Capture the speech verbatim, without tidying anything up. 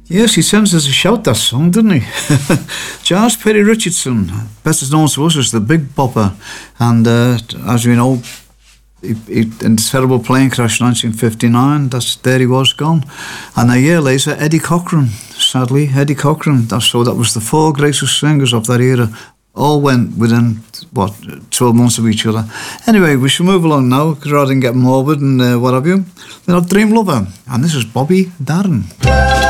Yes, he sends us a shout, that song, didn't he? Charles Perry Richardson, best known to us as the Big Bopper, and uh, as we know, he, he, in a terrible plane crash in nineteen fifty-nine, that's, there he was, gone. And a year later, Eddie Cochran, sadly, Eddie Cochran, that's, so that was the four greatest singers of that era, all went within, what, twelve months of each other. Anyway, we shall move along now, rather than get morbid and uh, what have you. Then I've Dream Lover, and this is Bobby Darin.